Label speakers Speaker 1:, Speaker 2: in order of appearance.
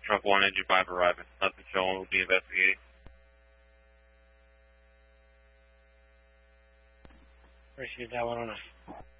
Speaker 1: Truck 1, Engine 5 arriving. Nothing showing, we'll be investigating.
Speaker 2: Appreciate that one on us.